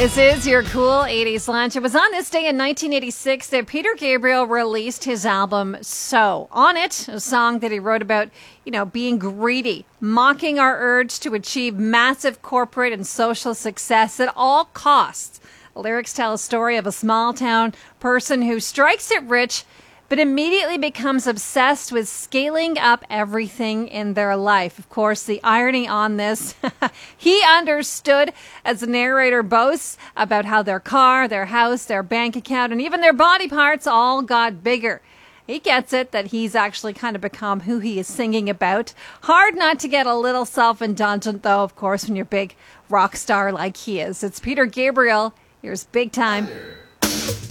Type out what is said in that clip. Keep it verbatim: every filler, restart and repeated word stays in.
This is your cool eighties lunch. It was on this day in nineteen eighty-six that Peter Gabriel released his album So. On it, a song that he wrote about, you know, being greedy, mocking our urge to achieve massive corporate and social success at all costs. The lyrics tell a story of a small town person who strikes it rich but immediately becomes obsessed with scaling up everything in their life. Of course, the irony on this, he understood, as the narrator boasts, about how their car, their house, their bank account, and even their body parts all got bigger. He gets it that he's actually kind of become who he is singing about. Hard not to get a little self-indulgent, though, of course, when you're a big rock star like he is. It's Peter Gabriel. Here's Big Time.